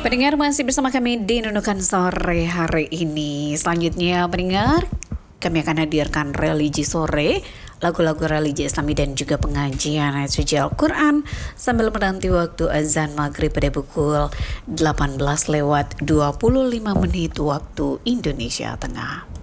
Pendengar masih bersama kami di Nunukan Sore hari ini. Selanjutnya pendengar, kami akan hadirkan religi sore, lagu-lagu religi Islami dan juga pengajian ayat suci Al-Quran sambil menanti waktu azan maghrib pada pukul 18 lewat 25 menit waktu Indonesia Tengah.